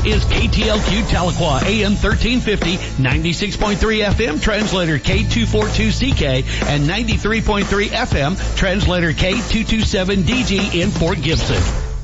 is KTLQ Tahlequah, AM 1350, 96.3 FM, translator K242CK, and 93.3 FM, translator K227DG in Fort Gibson.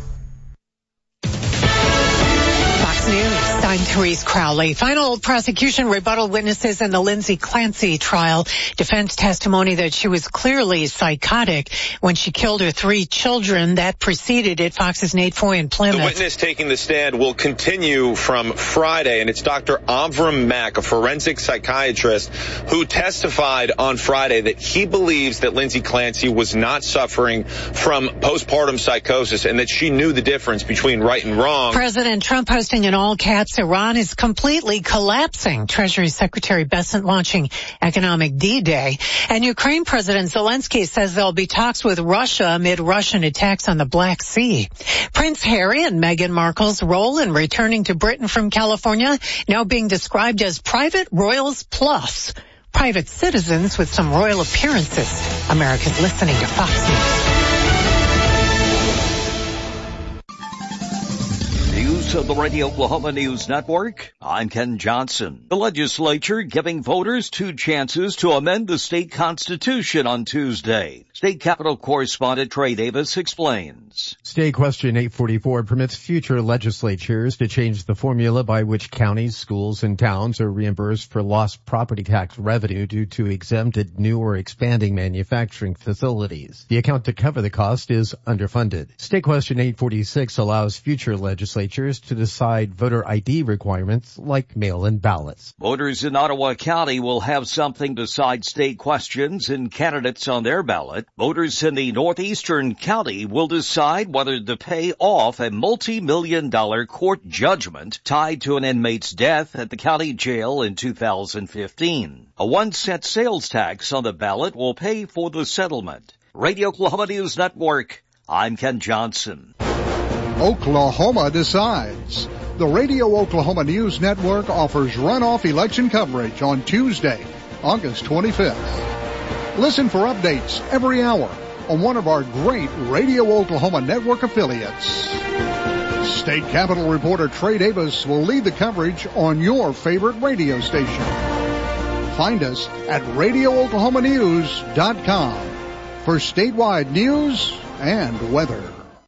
I'm Therese Crowley. Final prosecution rebuttal witnesses in the Lindsay Clancy trial. Defense testimony that she was clearly psychotic when she killed her 3 children. That preceded it. Fox's Nate Foy in Plymouth. The witness taking the stand will continue from Friday, and it's Dr. Avram Mack, a forensic psychiatrist, who testified on Friday that he believes that Lindsay Clancy was not suffering from postpartum psychosis and that she knew the difference between right and wrong. President Trump posting in all caps, Iran is completely collapsing. Treasury Secretary Bessent launching economic D-Day. And Ukraine President Zelensky says there'll be talks with Russia amid Russian attacks on the Black Sea. Prince Harry and Meghan Markle's role in returning to Britain from California now being described as Private Royals Plus. Private citizens with some royal appearances. America's listening to Fox News. News of the Radio Oklahoma News Network. I'm Ken Johnson. The legislature giving voters 2 chances to amend the state constitution on Tuesday. State Capitol correspondent Trey Davis explains. State Question 844 permits future legislatures to change the formula by which counties, schools, and towns are reimbursed for lost property tax revenue due to exempted new or expanding manufacturing facilities. The account to cover the cost is underfunded. State Question 846 allows future legislatures to decide voter ID requirements like mail-in ballots. Voters in Ottawa County will have something besides state questions and candidates on their ballot. Voters in the northeastern county will decide whether to pay off a multi-million-dollar court judgment tied to an inmate's death at the county jail in 2015. A 1-cent sales tax on the ballot will pay for the settlement. Radio Oklahoma News Network, I'm Ken Johnson. Oklahoma decides. The Radio Oklahoma News Network offers runoff election coverage on Tuesday, August 25th. Listen for updates every hour on one of our great Radio Oklahoma Network affiliates. State Capitol reporter Trey Davis will lead the coverage on your favorite radio station. Find us at RadioOklahomaNews.com for statewide news and weather.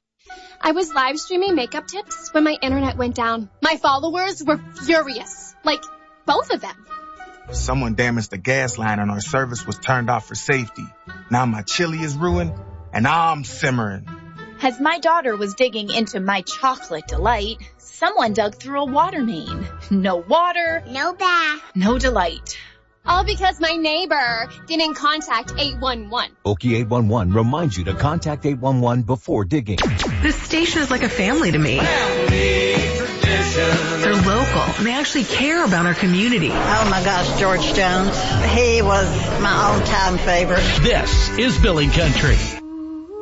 I was live streaming makeup tips when my internet went down. My followers were furious. Like, both of them. Someone damaged the gas line and our service was turned off for safety. Now my chili is ruined and I'm simmering. As my daughter was digging into my chocolate delight, someone dug through a water main. No water. No bath. No delight. All because my neighbor didn't contact 811. Okie 811 reminds you to contact 811 before digging. This station is like a family to me. They're local, and they actually care about our community. Oh my gosh, George Jones. He was my all-time favorite. This is Billing Country.